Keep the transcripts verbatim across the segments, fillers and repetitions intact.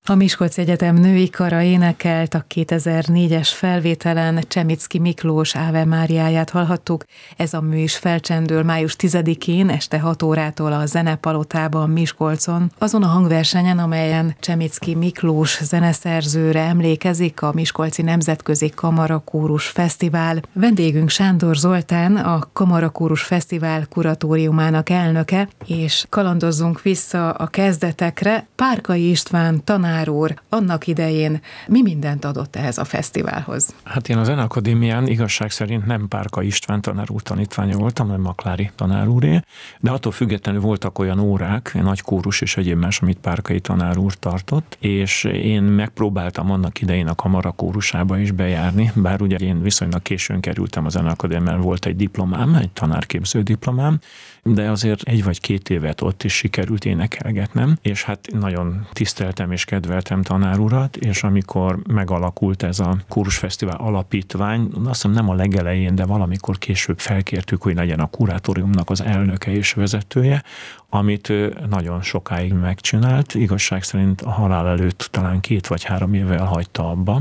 A Miskolci Egyetem női kara énekelt a kétezer-négyes felvételen Csemicki Miklós Áve Máriáját hallhattuk. Ez a mű is felcsendül május tizedikén este hat órától a Zenepalotában Miskolcon. Azon a hangversenyen, amelyen Csemicki Miklós zeneszerzőre emlékezik a Miskolci Nemzetközi Kamarakórus Fesztivál. Vendégünk Sándor Zoltán, a Kamarakórus Fesztivál kuratóriumának elnöke, és kalandozzunk vissza a kezdetekre. Párkai István tanár úr annak idején mi mindent adott ehhez a fesztiválhoz? Hát én a Zeneakadémián igazság szerint nem Párkai István tanár úr tanítványa voltam, hanem Maklári tanár úré, de attól függetlenül voltak olyan órák, nagy kórus és egyéb más, amit Párkai tanár úr tartott, és én megpróbáltam annak idején a kamarakórusába is bejárni, bár ugye én viszonylag későn kerültem a Zeneakadémián, volt egy diplomám, egy tanárképző diplomám, de azért egy vagy két évet ott is sikerült énekelgetnem, és hát nagyon tiszteltem és kedveltem tanár urat, és amikor megalakult ez a kórusfesztivál alapítvány, azt hiszem nem a legelején, de valamikor később felkértük, hogy legyen a kuratóriumnak az elnöke és vezetője, amit nagyon sokáig megcsinált, igazság szerint a halál előtt talán két vagy három évvel hagyta abba,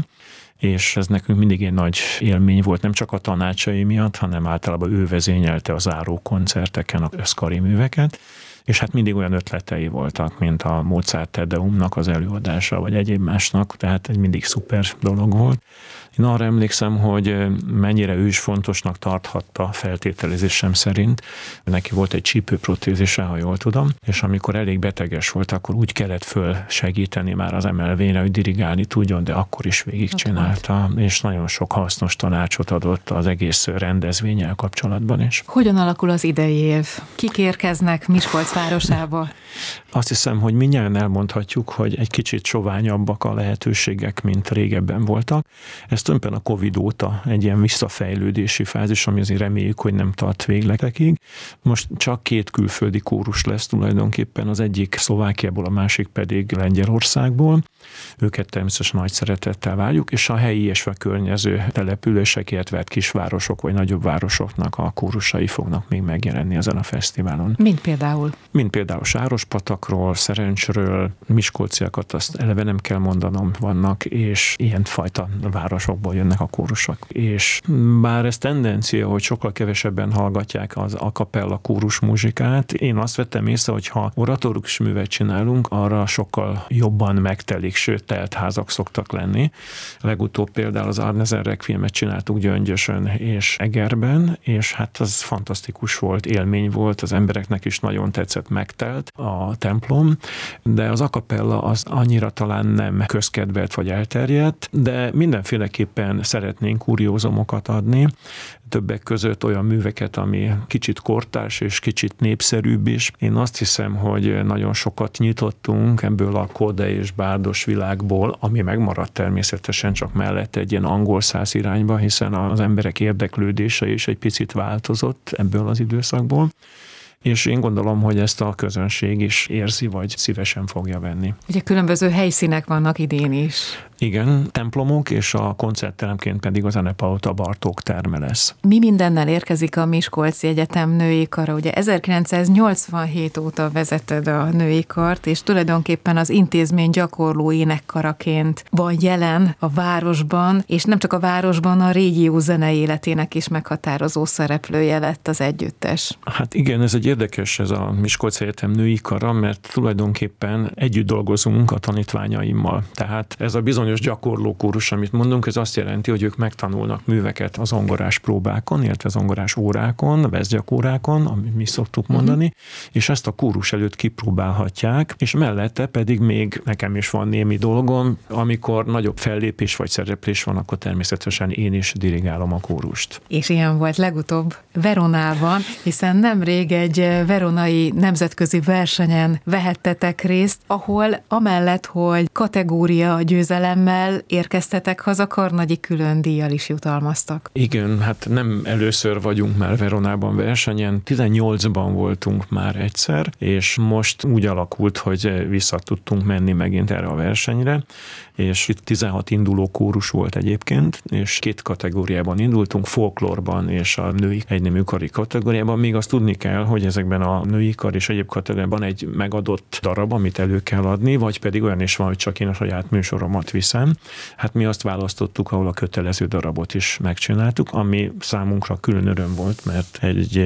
és ez nekünk mindig egy nagy élmény volt, nem csak a tanácsai miatt, hanem általában ő vezényelte a záró koncerteken a összkari műveket, és hát mindig olyan ötletei voltak, mint a Mozart Te Deumnak az előadása, vagy egyéb másnak, tehát egy mindig szuper dolog volt. Én arra emlékszem, hogy mennyire ő is fontosnak tarthatta feltételezésem szerint. Neki volt egy csípőprotézise, ha jól tudom, és amikor elég beteges volt, akkor úgy kellett föl segíteni már az em el vé-re, hogy dirigálni tudjon, de akkor is végigcsinálta, és nagyon sok hasznos tanácsot adott az egész rendezvénnyel kapcsolatban is. Hogyan alakul az idei év? Kik érkeznek Miskolc városába? Azt hiszem, hogy mindjárt elmondhatjuk, hogy egy kicsit soványabbak a lehetőségek, mint régebben voltak. Ez tulajdonképpen a Covid óta egy ilyen visszafejlődési fázis, ami azért reméljük, hogy nem tart végletekig. Most csak két külföldi kórus lesz tulajdonképpen, az egyik Szlovákiából, a másik pedig Lengyelországból. Őket természetesen nagy szeretettel várjuk, és a helyi és a környező települések, illetve kisvárosok vagy nagyobb városoknak a kórusai fognak még megjelenni ezen a fesztiválon. Mint például? Mint például Sárospatakról, Szerencsről, miskolciakat azt eleve nem kell mondanom vannak, és ilyen fajta városokból jönnek a kórusok. És bár ez tendencia, hogy sokkal kevesebben hallgatják az a cappella kórus muzsikát, én azt vettem észre, hogy ha oratórikus művet csinálunk, arra sokkal jobban megtelik, sőt, telt házak szoktak lenni. Legutóbb például az Arnezen Requiemmet csináltuk Gyöngyösön és Egerben, és hát az fantasztikus volt, élmény volt, az embereknek is nagyon tetszett, megtelt a templom, de az a cappella az annyira talán nem közkedvelt vagy elterjedt, de mindenféleképpen szeretnénk kuriózumokat adni, többek között olyan műveket, ami kicsit kortárs és kicsit népszerűbb is. Én azt hiszem, hogy nagyon sokat nyitottunk ebből a kóde és bárdos világból, ami megmaradt természetesen, csak mellett egy ilyen angol száz irányba, hiszen az emberek érdeklődése is egy picit változott ebből az időszakból. És én gondolom, hogy ezt a közönség is érzi, vagy szívesen fogja venni. Ugye különböző helyszínek vannak idén is. Igen, templomok, és a koncertteremként pedig a Zenepalota Bartók terme lesz. Mi mindennel érkezik a Miskolci Egyetem női kara? Ugye ezerkilencszáznyolcvanhét óta vezeted a női kart, és tulajdonképpen az intézmény gyakorló énekkaraként van jelen a városban, és nem csak a városban, a régió zenei életének is meghatározó szereplője lett az együttes. Hát igen, ez egy érdekes ez a Miskolci Egyetem női kara, mert tulajdonképpen együtt dolgozunk a tanítványaimmal. Tehát ez a bizonyos gyakorló kórus, amit mondunk, ez azt jelenti, hogy ők megtanulnak műveket az zongorás próbákon, illetve zongorás órákon, veszgyakórákon, amit mi szoktuk mondani, uh-huh. és ezt a kórus előtt kipróbálhatják, és mellette pedig még nekem is van némi dolgom, amikor nagyobb fellépés vagy szereplés van, akkor természetesen én is dirigálom a kórust. És ilyen volt legutóbb Veronában, hiszen nemrég egy veronai nemzetközi versenyen vehettetek részt, ahol amellett, hogy kategória győzelem győzelemmel érkeztetek haza, Karnagyi külön díjjal is jutalmaztak. Igen, hát nem először vagyunk már Veronában versenyen, tizennyolcban voltunk már egyszer, és most úgy alakult, hogy vissza tudtunk menni megint erre a versenyre, és itt tizenhat induló kórus volt egyébként, és két kategóriában indultunk, folklórban és a női egynemű kari kategóriában. Még azt tudni kell, hogy ezekben a női kar és egyéb kategóriában egy megadott darab, amit elő kell adni, vagy pedig olyan is van, hogy csak én a saját műsoromat viszem. Hát mi azt választottuk, ahol a kötelező darabot is megcsináltuk, ami számunkra külön öröm volt, mert egy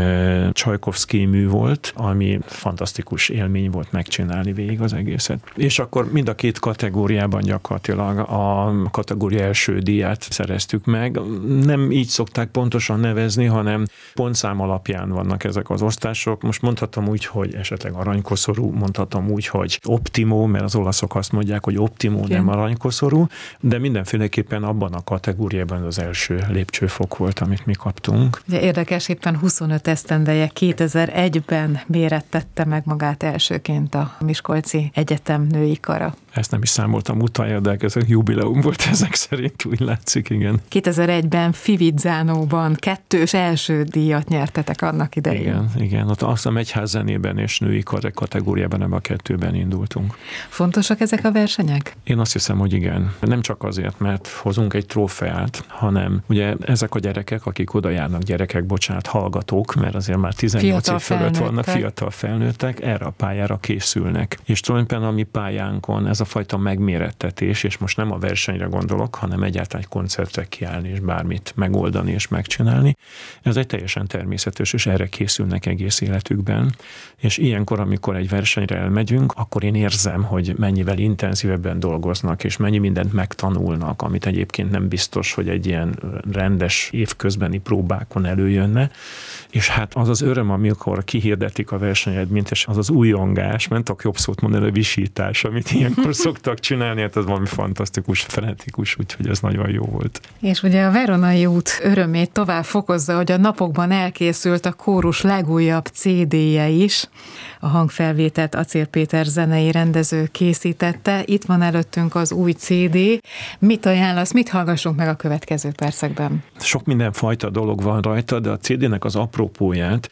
e, Csajkovszkij mű volt, ami fantasztikus élmény volt megcsinálni végig az egészet. És akkor mind a két kategóriában gyakorlatilag a kategória első díját szereztük meg. Nem így szokták pontosan nevezni, hanem pontszám alapján vannak ezek az osztások. Most mondhatom úgy, hogy esetleg aranykoszorú, mondhatom úgy, hogy optimo, mert az olaszok azt mondják, hogy optimo, nem aranykoszorú, de mindenféleképpen abban a kategóriában az első lépcsőfok volt, amit mi kaptunk. Ugye érdekes, éppen huszonöt esztendeje kétezer-egyben mérettette meg magát elsőként a Miskolci Egyetem női kara. Ezt nem is számoltam utána, de ez a jubileum volt ezek szerint, úgy látszik, igen. kétezer-egyben Fivizzánóban kettős első díjat nyertetek annak idején. Igen, igen. Ott azt hiszem egyházzenében és női kar kategóriában ebben a kettőben indultunk. Fontosak ezek a versenyek? Én azt hiszem, hogy igen. Nem csak azért, mert hozunk egy trófeát, hanem ugye ezek a gyerekek, akik oda járnak, gyerekek, bocsánat, hallgatók, mert azért már tizennyolc év fölött vannak, fiatal felnőttek, erre a pályára készülnek. És tulajdonképpen a mi pályánkon ez a fajta megmérettetés, és most nem a versenyre gondolok, hanem egyáltalán egy koncertre kiállni, és bármit megoldani és megcsinálni. Ez egy teljesen természetes, és erre készülnek egész életükben. És ilyenkor, amikor egy versenyre elmegyünk, akkor én érzem, hogy mennyivel intenzívebben dolgoznak, és mennyi mindent megtanulnak, amit egyébként nem biztos, hogy egy ilyen rendes évközbeni próbákon előjönne. És hát az az öröm, amikor kihirdetik a versenyeredményt, és az az újongás, nem tudok jobb szót mondani, a visítás, amit ilyenkor szoktak csinálni, hát ez valami fantasztikus, frenetikus, úgyhogy ez nagyon jó volt. És ugye a Veronai út örömét tovább fokozza, hogy a napokban elkészült a kórus legújabb cé dé-je is. A hangfelvételt Acél Péter zenei rendező készítette. Itt van előttünk az új cé dé. Mit ajánlasz, mit hallgassunk meg a következő percekben? Sok mindenfajta dolog van rajta, de a cé dé-nek az apropóját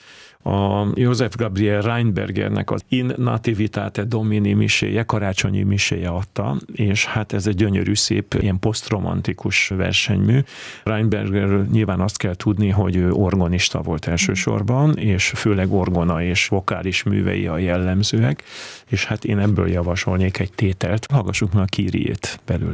a József Gabriel Rheinbergernek az In Nativitate Domini miséje, karácsonyi miséje adta, és hát ez egy gyönyörű, szép, ilyen posztromantikus versenymű. Rheinbergerről nyilván azt kell tudni, hogy ő orgonista volt elsősorban, és főleg orgona és vokális művei a jellemzőek, és hát én ebből javasolnék egy tételt. Hallgassuk meg a Kyriét belőle.